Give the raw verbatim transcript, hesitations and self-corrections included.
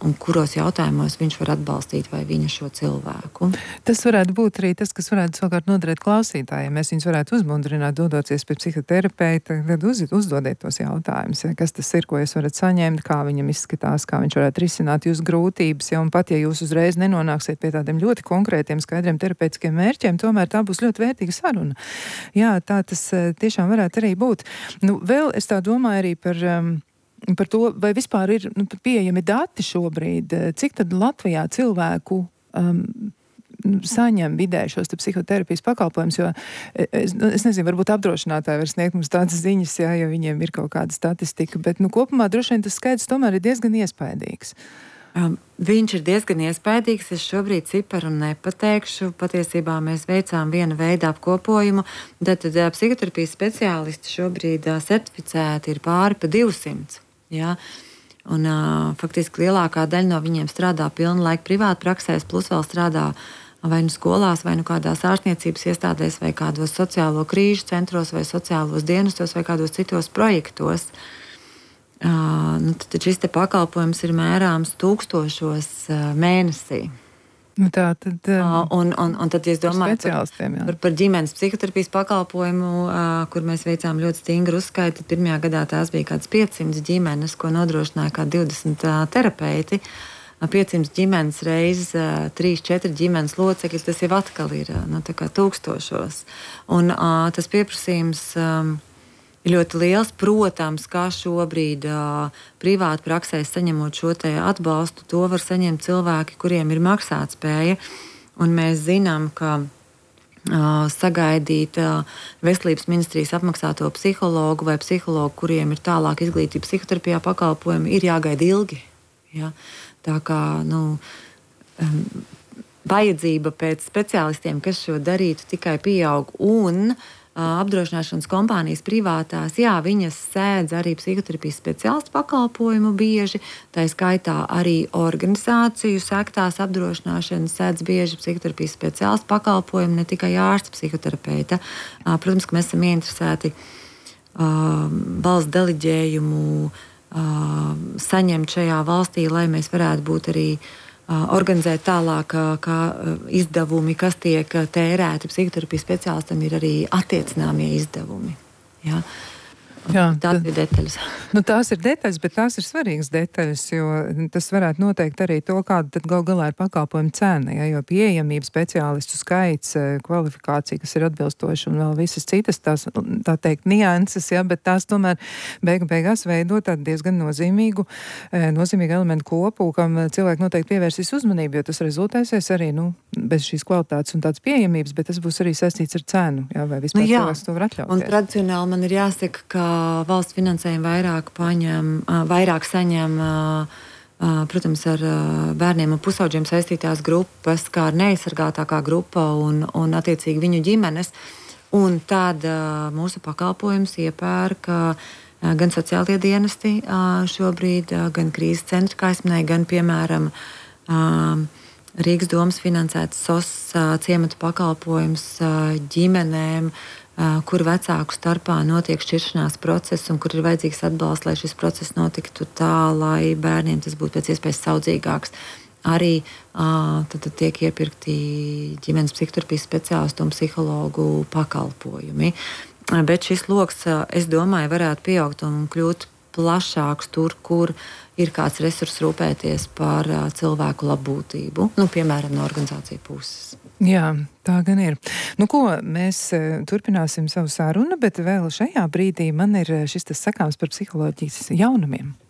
un kuros jautājumos viņš var atbalstīt vai viņa šo cilvēku. Tas varētu būt arī tas, kas varētu savukārt noderēt klausītājiem. Mēs viņus varētu uzmundrināt, dodoties pie psihoterapeita, tad uz, uzdodiet tos jautājumus, ja, kas tas ir, ko jūs varat saņemt, kā viņam izskatās, kā viņš varētu risināt jūsu grūtības, ja, un pat, ja jūs uzreiz nenonāksiet pie tādiem ļoti konkrētiem, skaidriem terapeitiskiem mērķiem, tomēr tā būs ļoti vērtīga saruna. Jā, tā tas tiešām varētu arī būt. Nu, vēl es tā domāju arī par... Um, par to, vai vispār ir nu, pieejami dati šobrīd, cik tad Latvijā cilvēku um, saņem vidēji šos psihoterapijas pakalpojumus, jo es, es nezinu, varbūt apdrošinātāji var sniegt mums tādas ziņas, jā, jo viņiem ir kaut kāda statistika, bet nu, kopumā droši vien tas skaits tomēr ir diezgan iespaidīgs. Um, viņš ir diezgan iespaidīgs, es šobrīd ciparu nepateikšu, patiesībā mēs veicām viena veida apkopojumu, tad, tad psihoterapijas speciālisti šobrīd uh, certificēti ir pāri pa divsimts. Ja? Un, uh, faktiski lielākā daļa no viņiem strādā pilnu laiku privāti praksēs, plus vēl strādā vai nu skolās, vai nu kādās ārstniecības iestādēs, vai kādos sociālo krīžu centros, vai sociālos dienestos, vai kādos citos projektos. Uh, nu, tad šis te pakalpojums ir mērāms tūkstošos uh, mēnesī. Nu tā, tad, uh, un, un, un tad, ja es domāju par, par, par ģimenes psihoterapijas pakalpojumu, uh, kur mēs veicām ļoti stingru uzskaitu, tad pirmajā gadā tās bija kāds piecsimt ģimenes, ko nodrošināja kā divdesmit uh, terapeiti. Uh, piecsimt ģimenes reizes uh, trīs četri ģimenes locekļi, tas jau atkal ir uh, nu, tā kā tūkstošos. Un uh, tas pieprasījums um, ir ļoti liels. Protams, kā šobrīd uh, privāti praksēs saņemot šo te atbalstu, to var saņemt cilvēki, kuriem ir maksātspēja. Un mēs zinām, ka uh, sagaidīt uh, veselības ministrijas apmaksāto psihologu vai psihologu, kuriem ir tālāk izglītība psihoterapijā pakalpojumi, ir jāgaida ilgi. Ja? Tā kā, nu, um, vajadzība pēc speciālistiem, kas šo darītu, tikai pieaug. Un apdrošināšanas kompānijas privātās, jā, viņas sēdz arī psihoterapijas speciālistu pakalpojumu bieži, tā skaitā arī organizāciju sektās apdrošināšanas sēdz bieži psihoterapijas speciālistu pakalpojumu, ne tikai ārsta psihoterapeita. Protams, ka mēs esam ieinteresēti uh, valsts deleģējumu uh, saņemt šajā valstī, lai mēs varētu būt arī organizēt tālāk, kā izdevumi, kas tiek tērēti psihoterapijas speciālistam, ir arī attiecināmie izdevumi. Ja? Jā, tās ir detaļas. Nu, tās ir detaļas, bet tās ir svarīgas detaļas, jo tas varētu noteikt arī to, kāda tad gal galā ir pakalpojuma cena, ja, jo pieejamība, speciālistu skaits, kvalifikācija, kas ir atbilstoša un vēl visas citas tās, tā teikt, nianses, ja, bet tās tomēr beigu beigās veido tādu diezgan nozīmīgu, nozīmīgu elementu kopu, kam cilvēki noteikti pievērsīs uzmanību, jo tas rezultēsies arī, nu, bez šīs kvalitātes un tādas pieejamības, bet tas būs arī saistīts ar cenu, ja, vai vispār nu, cilvēks to var atļauties. Un tradicionāli man ir jāsaka, ka valsts finansējumu vairāk paņem, vairāk saņem, protams, ar bērniem un pusaudžiem saistītās grupas, kā ar neaizsargātākā grupa un, un attiecīgi viņu ģimenes. Un tad mūsu pakalpojums iepērk gan sociālie dienesti šobrīd, gan krīzes centri, kā es minēju, gan, piemēram, Rīgas domas finansēts S O S ciematu pakalpojums ģimenēm, kur vecāku starpā notiek šķiršanās process un kur ir vajadzīgs atbalsts, lai šis process notiktu tā, lai bērniem tas būtu pēc iespējas saudzīgāks. Arī tad, tad tiek iepirkti ģimenes psihoterapijas speciālistu un psihologu pakalpojumi. Bet šis loks, es domāju, varētu pieaugt un kļūt plašāks tur, kur ir kāds resurs rūpēties par cilvēku labbūtību, nu, piemēram, no organizāciju puses. Jā, tā gan ir. Nu ko, mēs turpināsim savu sarunu, bet vēl šajā brīdī man ir šis tas sakāms par psiholoģijas jaunumiem.